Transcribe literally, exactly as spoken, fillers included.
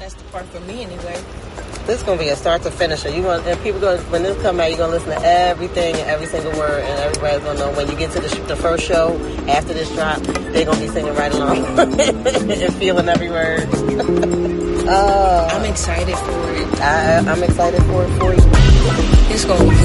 That's the part for me anyway. This is gonna be a start to finish. You want and people go when this come out, you're gonna listen to everything and every single word, and everybody's gonna know when you get to the, the first show after this drop, they're gonna be singing right along and feeling every word. uh, I'm excited for it. I, I'm excited for it for you. It's gonna be